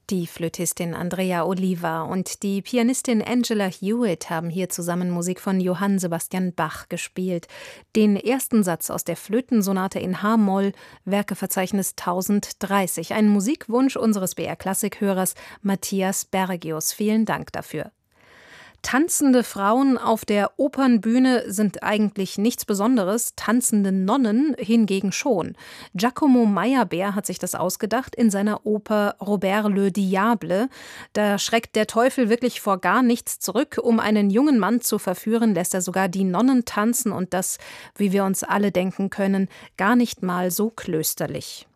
Die Flötistin Andrea Oliva und die Pianistin Angela Hewitt haben hier zusammen Musik von Johann Sebastian Bach gespielt. Den ersten Satz aus der Flötensonate in h-Moll, Werkeverzeichnis 1030. Ein Musikwunsch unseres BR-Klassik-Hörers Matthias Bergius. Vielen Dank dafür. Tanzende Frauen auf der Opernbühne sind eigentlich nichts Besonderes, tanzende Nonnen hingegen schon. Giacomo Meyerbeer hat sich das ausgedacht in seiner Oper Robert le Diable. Da schreckt der Teufel wirklich vor gar nichts zurück. Um einen jungen Mann zu verführen, lässt er sogar die Nonnen tanzen und das, wie wir uns alle denken können, gar nicht mal so klösterlich.